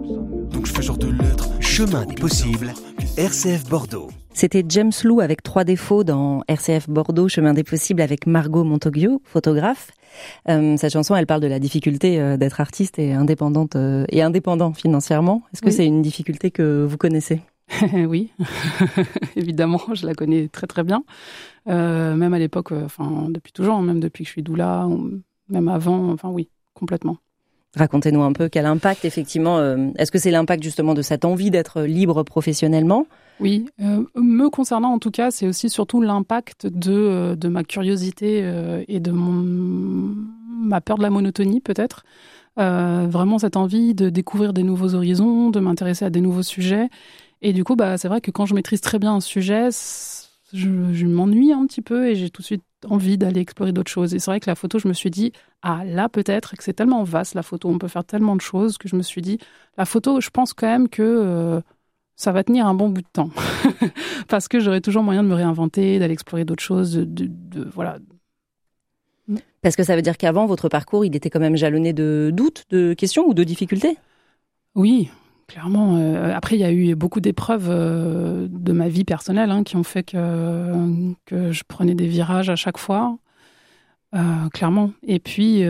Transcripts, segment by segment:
Donc je fais genre de lettres. Chemin des possibles, RCF Bordeaux. C'était James Lou avec 3 défauts dans RCF Bordeaux, Chemin des possibles avec Margot Montoglio, photographe. Cette chanson, elle parle de la difficulté d'être artiste et indépendante et indépendant financièrement. Est-ce que c'est une difficulté que vous connaissez ? Oui, évidemment, je la connais très très bien. Même à l'époque, depuis toujours, même depuis que je suis doula, même avant, oui, complètement. Racontez-nous un peu quel impact, effectivement, est-ce que c'est l'impact justement de cette envie d'être libre professionnellement ? Oui, me concernant en tout cas, c'est aussi surtout l'impact de ma curiosité et de ma peur de la monotonie peut-être. Vraiment cette envie de découvrir des nouveaux horizons, de m'intéresser à des nouveaux sujets. Et du coup, c'est vrai que quand je maîtrise très bien un sujet, je m'ennuie un petit peu et j'ai tout de suite envie d'aller explorer d'autres choses. Et c'est vrai que la photo, je me suis dit, là peut-être, que c'est tellement vaste la photo, on peut faire tellement de choses que je me suis dit, la photo, je pense quand même que ça va tenir un bon bout de temps. Parce que j'aurai toujours moyen de me réinventer, d'aller explorer d'autres choses, voilà. Parce que ça veut dire qu'avant, votre parcours, il était quand même jalonné de doutes, de questions ou de difficultés ? Oui, clairement. Après, il y a eu beaucoup d'épreuves de ma vie personnelle qui ont fait que je prenais des virages à chaque fois, clairement. Et puis,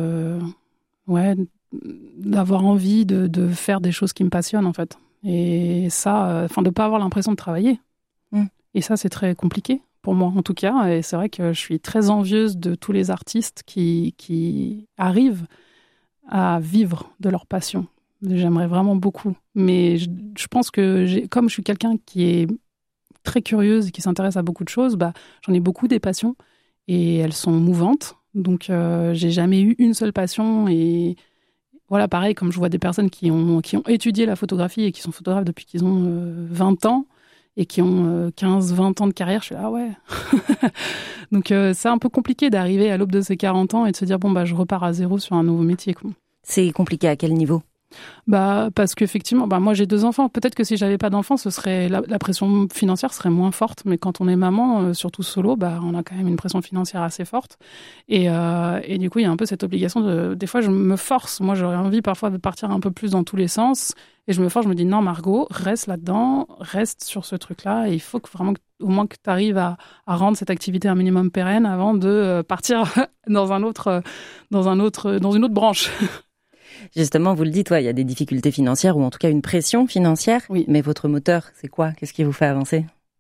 d'avoir envie de faire des choses qui me passionnent, en fait. Et ça, de ne pas avoir l'impression de travailler. Et ça, c'est très compliqué pour moi, en tout cas. Et c'est vrai que je suis très envieuse de tous les artistes qui arrivent à vivre de leur passion. J'aimerais vraiment beaucoup. Mais je pense que comme je suis quelqu'un qui est très curieuse et qui s'intéresse à beaucoup de choses, j'en ai beaucoup des passions et elles sont mouvantes. Donc, j'ai jamais eu une seule passion. Et voilà, pareil, comme je vois des personnes qui ont étudié la photographie et qui sont photographes depuis qu'ils ont 20 ans et qui ont 15-20 ans de carrière, je suis là, ah ouais. Donc, c'est un peu compliqué d'arriver à l'aube de ces 40 ans et de se dire, je repars à zéro sur un nouveau métier, quoi. C'est compliqué à quel niveau ? Parce qu'effectivement, moi j'ai 2 enfants. Peut-être que si j'avais pas d'enfants, ce serait la pression financière serait moins forte. Mais quand on est maman, surtout solo, on a quand même une pression financière assez forte. Et du coup, il y a un peu cette obligation des fois, je me force. Moi, j'aurais envie parfois de partir un peu plus dans tous les sens. Et je me force, je me dis non, Margot, reste là-dedans, reste sur ce truc-là. Et il faut au moins que tu arrives à rendre cette activité un minimum pérenne avant de partir dans une autre branche. Justement, vous le dites, il y a des difficultés financières ou en tout cas une pression financière. Oui. Mais votre moteur, c'est quoi ? Qu'est-ce qui vous fait avancer ?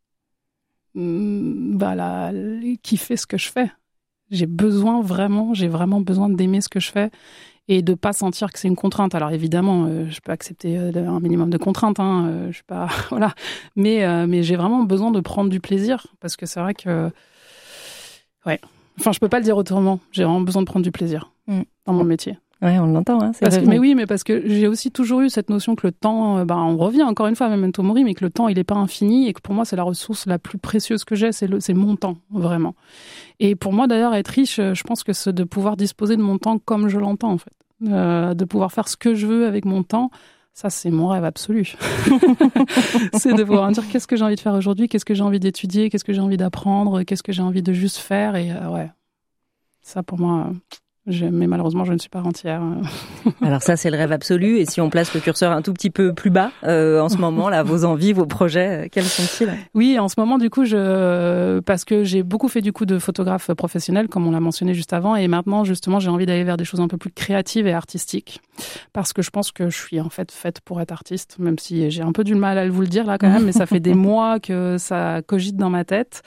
Kiffer ce que je fais. J'ai vraiment besoin d'aimer ce que je fais et de pas sentir que c'est une contrainte. Alors évidemment, je peux accepter un minimum de contraintes. Je suis pas voilà, mais j'ai vraiment besoin de prendre du plaisir parce que c'est vrai que je peux pas le dire autrement. J'ai vraiment besoin de prendre du plaisir dans mon métier. Ouais, on l'entend, mais parce que j'ai aussi toujours eu cette notion que le temps, on revient encore une fois à Memento Mori, mais que le temps, il est pas infini et que pour moi, c'est la ressource la plus précieuse que j'ai, c'est mon temps, vraiment. Et pour moi, d'ailleurs, être riche, je pense que c'est de pouvoir disposer de mon temps comme je l'entends, en fait. De pouvoir faire ce que je veux avec mon temps, ça, c'est mon rêve absolu. C'est de pouvoir me dire qu'est-ce que j'ai envie de faire aujourd'hui, qu'est-ce que j'ai envie d'étudier, qu'est-ce que j'ai envie d'apprendre, qu'est-ce que j'ai envie de juste faire. Et ça, pour moi... mais malheureusement, je ne suis pas rentière. Alors ça, c'est le rêve absolu. Et si on place le curseur un tout petit peu plus bas, en ce moment, là, vos envies, vos projets, quels sont-ils ? Oui, en ce moment, du coup, parce que j'ai beaucoup fait du coup de photographe professionnel, comme on l'a mentionné juste avant. Et maintenant, justement, j'ai envie d'aller vers des choses un peu plus créatives et artistiques. Parce que je pense que je suis en fait faite pour être artiste, même si j'ai un peu du mal à vous le dire là quand même, mais ça fait des mois que ça cogite dans ma tête.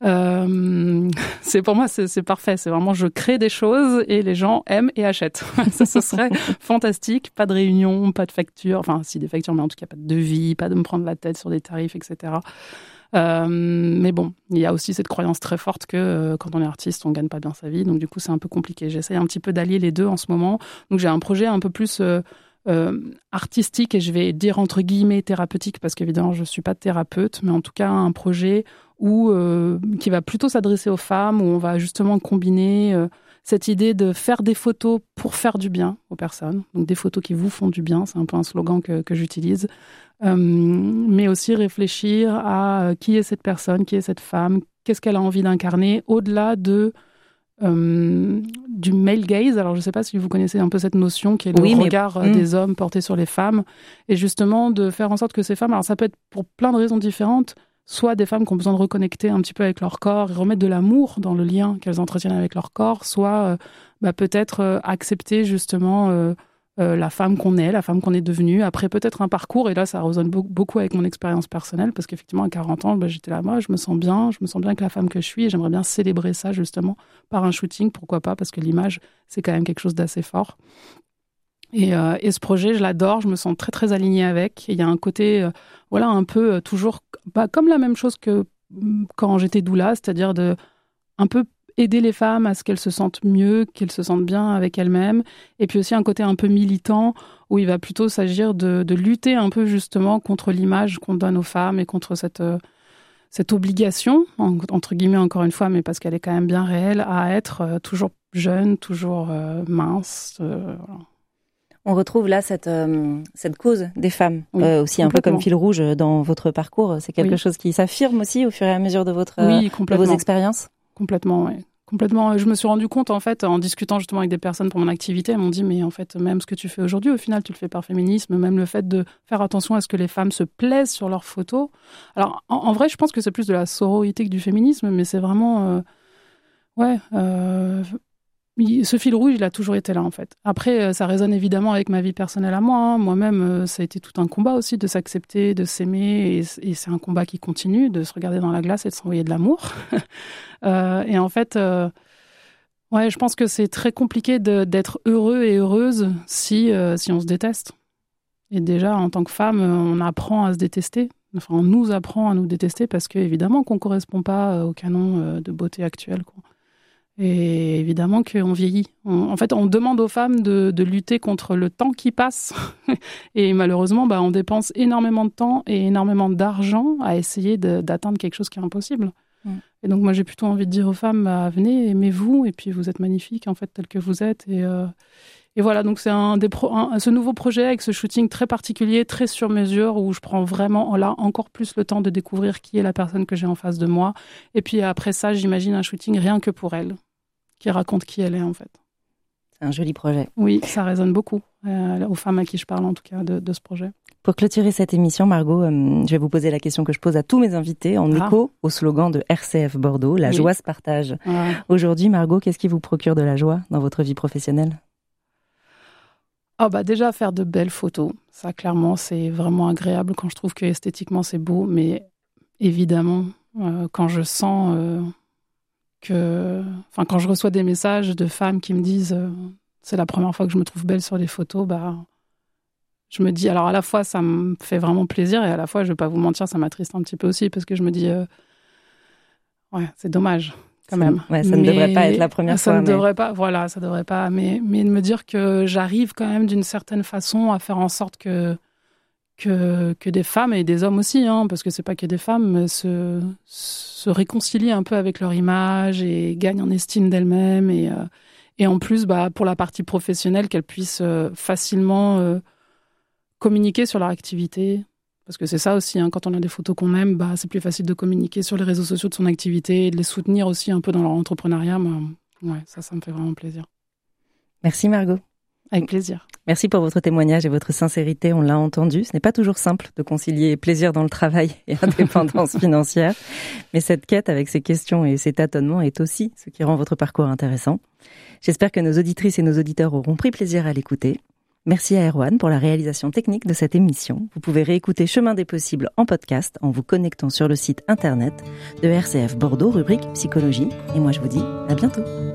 Pour moi, c'est parfait. C'est vraiment, je crée des choses et les gens aiment et achètent. Ça, ce serait fantastique. Pas de réunion, pas de facture. Enfin, si des factures, mais en tout cas pas de devis, pas de me prendre la tête sur des tarifs, etc. Mais bon, il y a aussi cette croyance très forte que quand on est artiste, on gagne pas bien sa vie. Donc du coup, c'est un peu compliqué. J'essaie un petit peu d'allier les deux en ce moment. Donc j'ai un projet un peu plus artistique et je vais dire entre guillemets thérapeutique parce qu'évidemment, je suis pas thérapeute, mais en tout cas un projet qui va plutôt s'adresser aux femmes, où on va justement combiner cette idée de faire des photos pour faire du bien aux personnes. Donc des photos qui vous font du bien, c'est un peu un slogan que j'utilise. Mais aussi réfléchir à qui est cette personne, qui est cette femme, qu'est-ce qu'elle a envie d'incarner, au-delà de du male gaze. Alors, je ne sais pas si vous connaissez un peu cette notion qui est le regard des hommes portés sur les femmes. Et justement, de faire en sorte que ces femmes, alors ça peut être pour plein de raisons différentes, soit des femmes qui ont besoin de reconnecter un petit peu avec leur corps et remettre de l'amour dans le lien qu'elles entretiennent avec leur corps, soit peut-être accepter justement la femme qu'on est, la femme qu'on est devenue, après peut-être un parcours, et là ça résonne beaucoup avec mon expérience personnelle, parce qu'effectivement à 40 ans, j'étais là, moi je me sens bien avec la femme que je suis, et j'aimerais bien célébrer ça justement par un shooting, pourquoi pas, parce que l'image c'est quand même quelque chose d'assez fort. Et ce projet, je l'adore, je me sens très très alignée avec, et il y a un côté, un peu toujours, comme la même chose que quand j'étais doula, c'est-à-dire de un peu aider les femmes à ce qu'elles se sentent mieux, qu'elles se sentent bien avec elles-mêmes. Et puis aussi un côté un peu militant, où il va plutôt s'agir de lutter un peu justement contre l'image qu'on donne aux femmes et contre cette obligation, entre guillemets encore une fois, mais parce qu'elle est quand même bien réelle, à être toujours jeune, toujours mince. Voilà. On retrouve là cette cause des femmes, aussi un peu comme fil rouge dans votre parcours. C'est quelque chose qui s'affirme aussi au fur et à mesure de de vos expériences. Complètement, oui. Complètement. Je me suis rendu compte, en fait, en discutant justement avec des personnes pour mon activité, elles m'ont dit, mais en fait, même ce que tu fais aujourd'hui, au final, tu le fais par féminisme, même le fait de faire attention à ce que les femmes se plaisent sur leurs photos. Alors, en vrai, je pense que c'est plus de la sororité que du féminisme, mais c'est vraiment... ce fil rouge, il a toujours été là, en fait. Après, ça résonne évidemment avec ma vie personnelle à moi. Hein. Moi-même, ça a été tout un combat aussi de s'accepter, de s'aimer. Et c'est un combat qui continue, de se regarder dans la glace et de s'envoyer de l'amour. Et en fait, je pense que c'est très compliqué d'être heureux et heureuse si on se déteste. Et déjà, en tant que femme, on apprend à se détester. Enfin, on nous apprend à nous détester parce qu'évidemment qu'on ne correspond pas au canon de beauté actuel, quoi. Et évidemment qu'on vieillit. En fait, on demande aux femmes de lutter contre le temps qui passe. Et malheureusement, on dépense énormément de temps et énormément d'argent à essayer d'atteindre quelque chose qui est impossible. Et donc, moi, j'ai plutôt envie de dire aux femmes, venez, aimez-vous, et puis vous êtes magnifiques, en fait, telles que vous êtes. Et voilà, donc c'est ce nouveau projet avec ce shooting très particulier, très sur mesure, où je prends vraiment là encore plus le temps de découvrir qui est la personne que j'ai en face de moi. Et puis après ça, j'imagine un shooting rien que pour elle, qui raconte qui elle est, en fait. C'est un joli projet. Oui, ça résonne beaucoup, aux femmes à qui je parle, en tout cas, de ce projet. Pour clôturer cette émission, Margot, je vais vous poser la question que je pose à tous mes invités, en écho au slogan de RCF Bordeaux, la joie se partage. Aujourd'hui, Margot, qu'est-ce qui vous procure de la joie dans votre vie professionnelle ? Déjà, faire de belles photos. Ça, clairement, c'est vraiment agréable quand je trouve que esthétiquement, c'est beau. Mais évidemment, quand je sens... quand je reçois des messages de femmes qui me disent c'est la première fois que je me trouve belle sur les photos, je me dis, alors à la fois ça me fait vraiment plaisir et à la fois, je vais pas vous mentir, ça m'attriste un petit peu aussi parce que je me dis c'est dommage quand même. Ça ne devrait pas être la première fois. Ça ne devrait pas, ça devrait pas. Mais de me dire que j'arrive quand même d'une certaine façon à faire en sorte que des femmes et des hommes aussi, parce que c'est pas que des femmes, se réconcilient un peu avec leur image et gagnent en estime d'elles-mêmes et en plus, pour la partie professionnelle, qu'elles puissent facilement communiquer sur leur activité. Parce que c'est ça aussi, quand on a des photos qu'on aime, c'est plus facile de communiquer sur les réseaux sociaux de son activité et de les soutenir aussi un peu dans leur entrepreneuriat. Ça me fait vraiment plaisir. Merci Margot. Avec plaisir. Merci pour votre témoignage et votre sincérité, on l'a entendu. Ce n'est pas toujours simple de concilier plaisir dans le travail et indépendance financière, mais cette quête avec ses questions et ses tâtonnements est aussi ce qui rend votre parcours intéressant. J'espère que nos auditrices et nos auditeurs auront pris plaisir à l'écouter. Merci à Erwan pour la réalisation technique de cette émission. Vous pouvez réécouter Chemin des possibles en podcast en vous connectant sur le site internet de RCF Bordeaux, rubrique psychologie. Et moi je vous dis à bientôt.